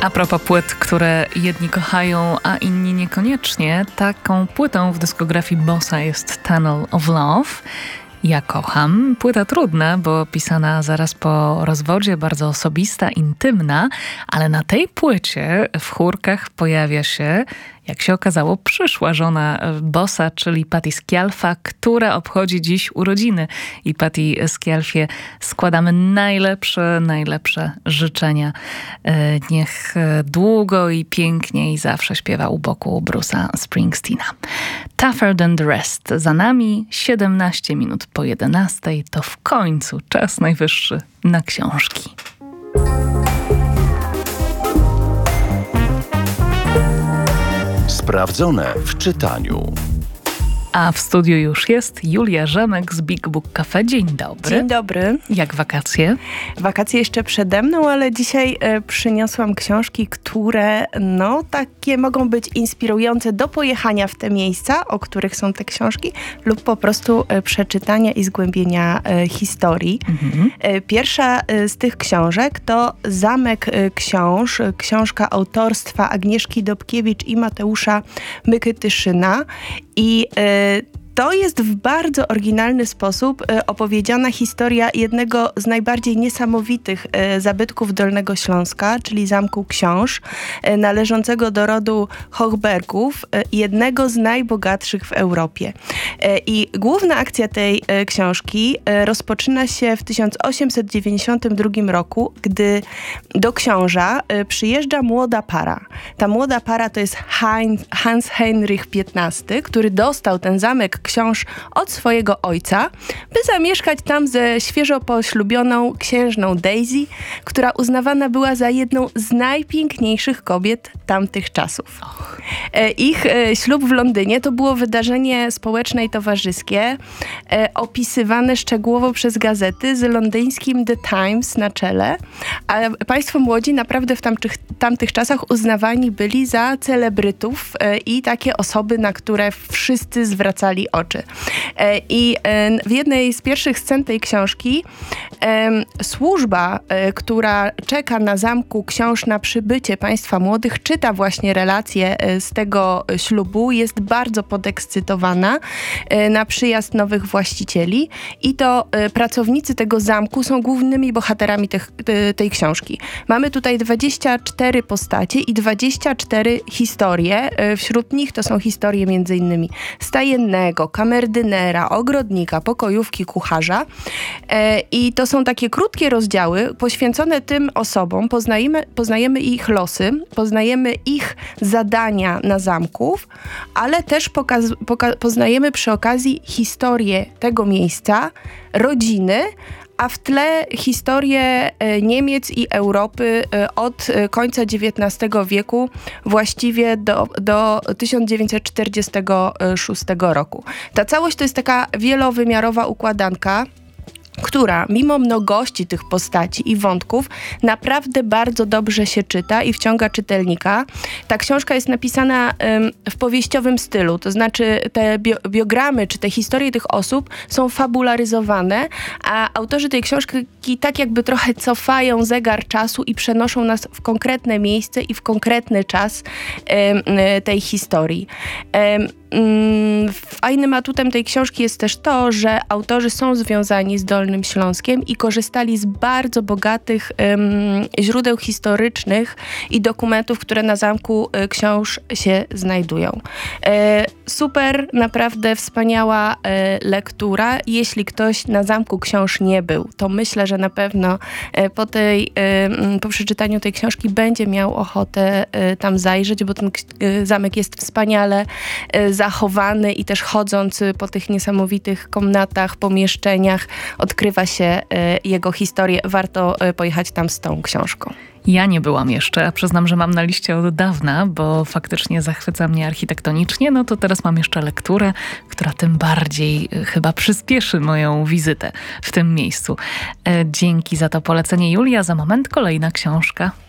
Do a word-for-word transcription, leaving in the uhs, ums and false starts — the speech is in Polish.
A propos płyt, które jedni kochają, a inni niekoniecznie, taką płytą w dyskografii Bossa jest Tunnel of Love. Ja kocham. Płyta trudna, bo pisana zaraz po rozwodzie, bardzo osobista, intymna, ale na tej płycie w chórkach pojawia się, jak się okazało, przyszła żona Bossa, czyli Patti Scialfa, która obchodzi dziś urodziny. I Patti Scialfie składamy najlepsze, najlepsze życzenia. Niech długo i pięknie i zawsze śpiewa u boku Bruce'a Springsteena. Tougher Than The Rest. Za nami siedemnaście minut po jedenastej. To w końcu czas najwyższy na książki. Sprawdzone w czytaniu. A w studiu już jest Julia Rzemek z Big Book Cafe. Dzień dobry. Dzień dobry. Jak wakacje? Wakacje jeszcze przede mną, ale dzisiaj e, przyniosłam książki, które no takie mogą być inspirujące do pojechania w te miejsca, o których są te książki, lub po prostu e, przeczytania i zgłębienia e, historii. Mhm. E, pierwsza e, z tych książek to Zamek e, Książ, książka autorstwa Agnieszki Dobkiewicz i Mateusza Mykytyszyna. I e, to jest w bardzo oryginalny sposób e, opowiedziana historia jednego z najbardziej niesamowitych e, zabytków Dolnego Śląska, czyli Zamku Książ, e, należącego do rodu Hochbergów, e, jednego z najbogatszych w Europie. E, I główna akcja tej e, książki e, rozpoczyna się w tysiąc osiemset dziewięćdziesiątym drugim roku, gdy do Książa e, przyjeżdża młoda para. Ta młoda para to jest Heinz, Hans Heinrich piętnasty, który dostał ten zamek Książ od swojego ojca, by zamieszkać tam ze świeżo poślubioną księżną Daisy, która uznawana była za jedną z najpiękniejszych kobiet tamtych czasów. Och. Ich e, ślub w Londynie to było wydarzenie społeczne i towarzyskie, e, opisywane szczegółowo przez gazety z londyńskim The Times na czele, a państwo młodzi naprawdę w tamtych, tamtych czasach uznawani byli za celebrytów e, i takie osoby, na które wszyscy zwracali oczy. E, I e, w jednej z pierwszych scen tej książki e, służba, e, która czeka na Zamku Książ na przybycie państwa młodych, czyta właśnie relacje e, z tego ślubu, jest bardzo podekscytowana e, na przyjazd nowych właścicieli i to e, pracownicy tego zamku są głównymi bohaterami tych, te, tej książki. Mamy tutaj dwadzieścia cztery postacie i dwadzieścia cztery historie. E, wśród nich to są historie między innymi stajennego, kamerdynera, ogrodnika, pokojówki, kucharza. E, I to są takie krótkie rozdziały poświęcone tym osobom. Poznajemy, poznajemy ich losy, poznajemy ich zadania na zamków, ale też pokaz, poka- poznajemy przy okazji historię tego miejsca, rodziny, a w tle historię e, Niemiec i Europy e, od e, końca dziewiętnastego wieku właściwie do, do tysiąc dziewięćset czterdziestego szóstego roku. Ta całość to jest taka wielowymiarowa układanka, która mimo mnogości tych postaci i wątków naprawdę bardzo dobrze się czyta i wciąga czytelnika. Ta książka jest napisana ym, w powieściowym stylu, to znaczy te bio, biogramy czy te historie tych osób są fabularyzowane, a autorzy tej książki tak jakby trochę cofają zegar czasu i przenoszą nas w konkretne miejsce i w konkretny czas ym, tej historii. Ym, Fajnym atutem tej książki jest też to, że autorzy są związani z Dolnym Śląskiem i korzystali z bardzo bogatych um, źródeł historycznych i dokumentów, które na Zamku y, Książ się znajdują. E, super, naprawdę wspaniała e, lektura. Jeśli ktoś na Zamku Książ nie był, to myślę, że na pewno e, po, tej, e, po przeczytaniu tej książki będzie miał ochotę e, tam zajrzeć, bo ten e, zamek jest wspaniale e, zachowany i też chodząc po tych niesamowitych komnatach, pomieszczeniach, odkrywa się e, jego historię. Warto e, pojechać tam z tą książką. Ja nie byłam jeszcze, a przyznam, że mam na liście od dawna, bo faktycznie zachwyca mnie architektonicznie, no to teraz mam jeszcze lekturę, która tym bardziej chyba przyspieszy moją wizytę w tym miejscu. E, dzięki za to polecenie, Julia. Za moment kolejna książka.